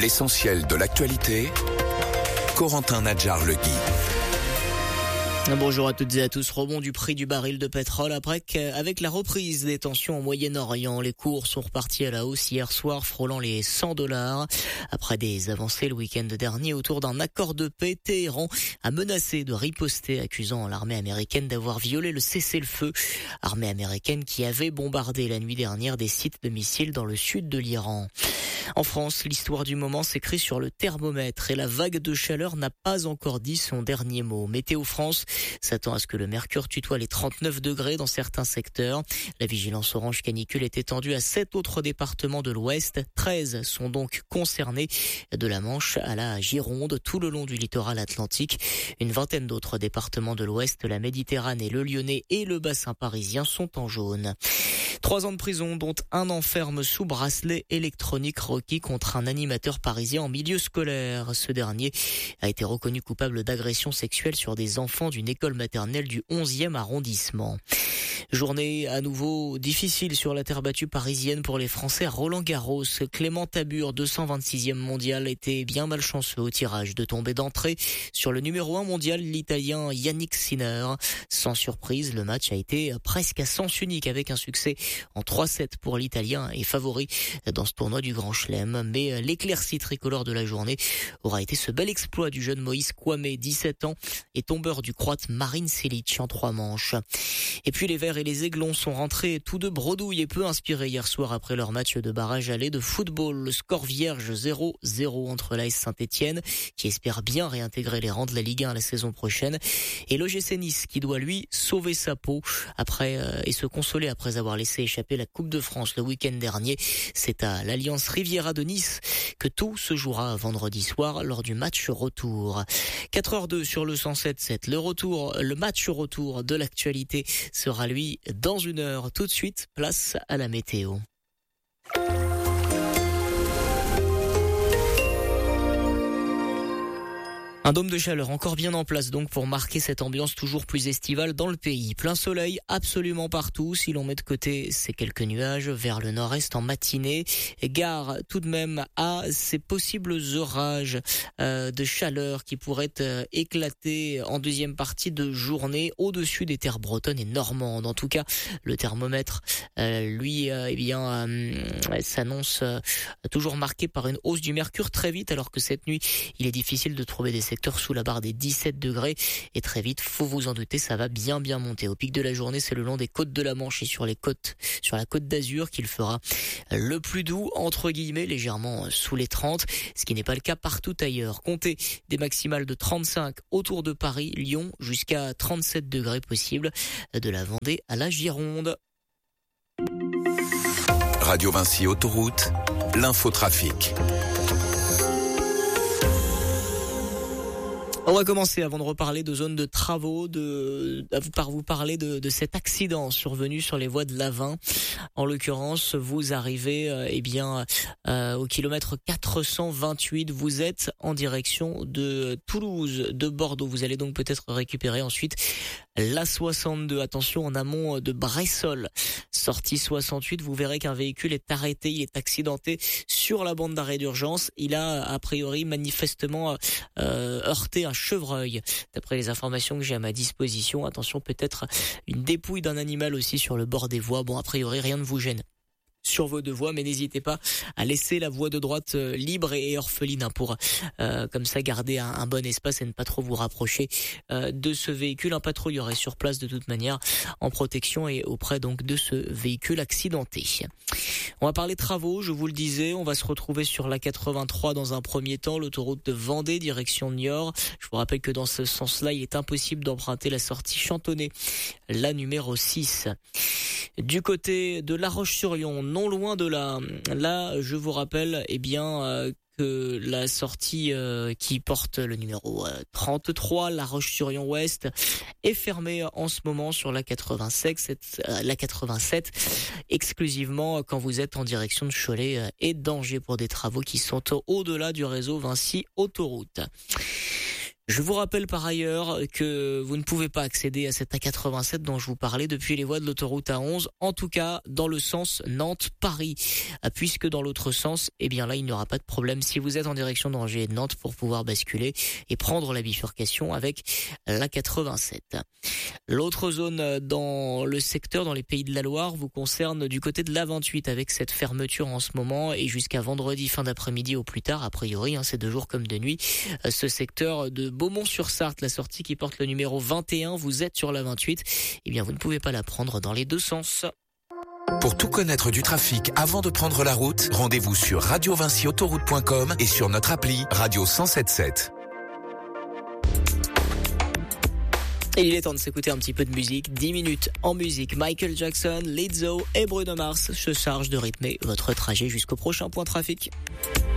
L'essentiel de l'actualité, Corentin Nadjar-Le Gui. Bonjour à toutes et à tous. Rebond du prix du baril de pétrole avec la reprise des tensions au Moyen-Orient. Les cours sont repartis à la hausse hier soir, frôlant les $100. Après des avancées le week-end dernier autour d'un accord de paix, Téhéran a menacé de riposter, accusant l'armée américaine d'avoir violé le cessez-le-feu. Armée américaine qui avait bombardé la nuit dernière des sites de missiles dans le sud de l'Iran. En France, l'histoire du moment s'écrit sur le thermomètre et la vague de chaleur n'a pas encore dit son dernier mot. Météo France s'attend à ce que le mercure tutoie les 39 degrés dans certains secteurs. La vigilance orange canicule est étendue à 7 autres départements de l'Ouest. 13 sont donc concernés, de la Manche à la Gironde, tout le long du littoral atlantique. Une vingtaine d'autres départements de l'Ouest, la Méditerranée, le Lyonnais et le bassin parisien sont en jaune. 3 ans de prison, dont 1 an ferme sous bracelet électronique requis contre un animateur parisien en milieu scolaire. Ce dernier a été reconnu coupable d'agression sexuelle sur des enfants d'une école maternelle du 11e arrondissement. Journée à nouveau difficile sur la terre battue parisienne pour les Français à Roland-Garros. Clément Tabur, 226e mondial, était bien malchanceux au tirage de tomber d'entrée sur le numéro 1 mondial, l'Italien Yannick Sinner. Sans surprise, le match a été presque à sens unique avec un succès en 3-7 pour l'Italien et favori dans ce tournoi du Grand Chelem. Mais l'éclaircie tricolore de la journée aura été ce bel exploit du jeune Moïse Kouame, 17 ans, et tombeur du Croate Marin Cilic en 3 manches. Et puis les Verts et les Aiglons sont rentrés tous deux bredouilles et peu inspirés hier soir après leur match de barrage aller de football. Le score vierge 0-0 entre l'AS Saint-Etienne, qui espère bien réintégrer les rangs de la Ligue 1 la saison prochaine, et l'OGC Nice qui doit lui sauver sa peau et se consoler après avoir laissé échapper la Coupe de France le week-end dernier. C'est à l'Alliance Riviera de Nice que tout se jouera vendredi soir lors du match retour. 4h02 sur le 107.7. Le match retour de l'actualité sera lui dans 1 heure. Tout de suite, place à la météo. Un dôme de chaleur encore bien en place donc pour marquer cette ambiance toujours plus estivale dans le pays. Plein soleil absolument partout, si l'on met de côté ces quelques nuages vers le nord-est en matinée. Gare tout de même à ces possibles orages de chaleur qui pourraient éclater en deuxième partie de journée au-dessus des terres bretonnes et normandes. En tout cas, le thermomètre s'annonce toujours marqué par une hausse du mercure très vite, alors que cette nuit, il est difficile de trouver des secteurs sous la barre des 17 degrés et très vite, faut vous en douter, ça va bien monter. Au pic de la journée, c'est le long des côtes de la Manche et sur la côte d'Azur qu'il fera le plus doux, entre guillemets, légèrement sous les 30, ce qui n'est pas le cas partout ailleurs. Comptez des maximales de 35 autour de Paris, Lyon, jusqu'à 37 degrés possible de la Vendée à la Gironde. Radio Vinci Autoroute, l'infotrafic. On va commencer avant de reparler de zones de travaux, par vous parler de cet accident survenu sur les voies de l'A20. En l'occurrence, vous arrivez au kilomètre 428. Vous êtes en direction de Toulouse, de Bordeaux. Vous allez donc peut-être récupérer ensuite l'A62. Attention, en amont de Bressolles, sortie 68, vous verrez qu'un véhicule est arrêté, il est accidenté sur la bande d'arrêt d'urgence. Il a priori manifestement heurté un chevreuil. D'après les informations que j'ai à ma disposition, attention, peut-être une dépouille d'un animal aussi sur le bord des voies. Bon, a priori, rien ne vous gêne sur vos deux voies, mais n'hésitez pas à laisser la voie de droite libre et orpheline pour comme ça garder un bon espace et ne pas trop vous rapprocher de ce véhicule. Un patrouilleur est sur place de toute manière en protection et auprès donc de ce véhicule accidenté. On va parler travaux, je vous le disais, on va se retrouver sur la 83 dans un premier temps, l'autoroute de Vendée, direction Niort. Je vous rappelle que dans ce sens-là, il est impossible d'emprunter la sortie Chantonnay, la numéro 6. Du côté de La Roche-sur-Yon, non loin de là, je vous rappelle, que la sortie qui porte le numéro 33, La Roche-sur-Yon Ouest, est fermée en ce moment sur la 87, exclusivement quand vous êtes en direction de Cholet et d'Angers pour des travaux qui sont au-delà du réseau Vinci Autoroute. Je vous rappelle par ailleurs que vous ne pouvez pas accéder à cette A87 dont je vous parlais depuis les voies de l'autoroute A11, en tout cas dans le sens Nantes-Paris, puisque dans l'autre sens, eh bien là il n'y aura pas de problème si vous êtes en direction d'Angers et de Nantes pour pouvoir basculer et prendre la bifurcation avec l'A87. L'autre zone dans le secteur, dans les Pays de la Loire, vous concerne du côté de l'A28 avec cette fermeture en ce moment et jusqu'à vendredi fin d'après-midi au plus tard, a priori, c'est 2 jours comme de nuit. Ce secteur de Beaumont-sur-Sarthe, la sortie qui porte le numéro 21, vous êtes sur l'A28, eh bien vous ne pouvez pas la prendre dans les deux sens. Pour tout connaître du trafic avant de prendre la route, rendez-vous sur radiovinciautoroute.com et sur notre appli Radio 107.7. Et il est temps de s'écouter un petit peu de musique. 10 minutes en musique. Michael Jackson, Lizzo et Bruno Mars se chargent de rythmer votre trajet jusqu'au prochain point trafic.